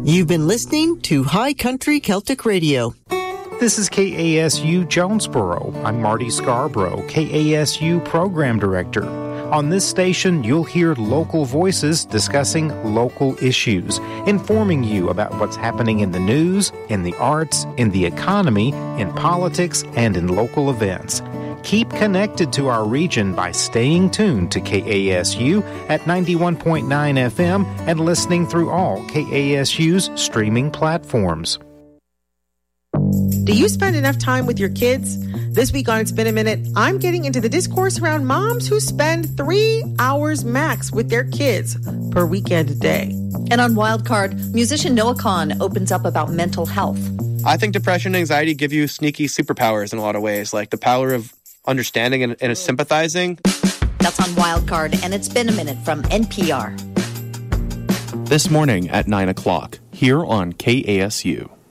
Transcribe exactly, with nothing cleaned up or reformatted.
You've been listening to High Country Celtic Radio. This is K A S U Jonesboro. I'm Marty Scarborough, K A S U Program Director. On this station, you'll hear local voices discussing local issues, informing you about what's happening in the news, in the arts, in the economy, in politics, and in local events. Keep connected to our region by staying tuned to K A S U at ninety-one point nine F M and listening through all K A S U's streaming platforms. Do you spend enough time with your kids? This week on It's Been a Minute, I'm getting into the discourse around moms who spend three hours max with their kids per weekend a day. And on Wildcard, musician Noah Kahan opens up about mental health. I think depression and anxiety give you sneaky superpowers in a lot of ways, like the power of understanding and, and sympathizing. That's on Wildcard, and It's Been a Minute from N P R. This morning at nine o'clock, here on K A S U.